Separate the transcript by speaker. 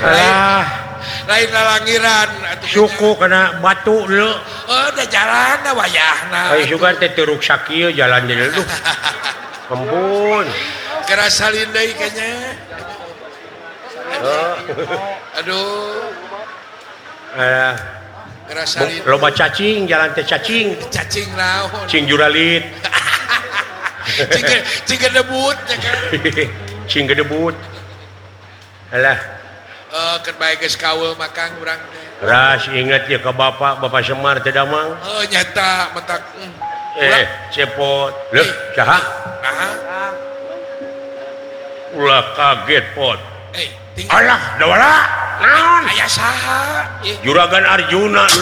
Speaker 1: lain lalangiran
Speaker 2: suku kena batu lu
Speaker 1: udah jalan wayahna
Speaker 2: juga teh teruk sakit jalan dulu ampun
Speaker 1: kerasa lindai kayaknya aduh kerasa
Speaker 2: loba cacing jalan teh cacing
Speaker 1: naon
Speaker 2: cing juralit
Speaker 1: cing gedebut
Speaker 2: cing gedebut alah
Speaker 1: baik geus kaul makang urang
Speaker 2: ras ingat ya ke bapak Semar teh damang
Speaker 1: nyata mentak
Speaker 2: cepot leuh saha ulah kaget pot alah dawala naon
Speaker 1: aya saha
Speaker 2: Juragan Arjuna